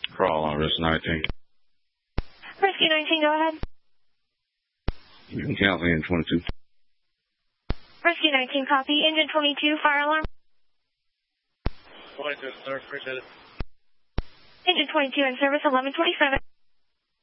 Crawl on risk 19. Rescue 19, go ahead. You can count me in 22. Rescue 19, copy. Engine 22, fire alarm. 22, sir. Appreciate it. Engine 22 in service, 1127.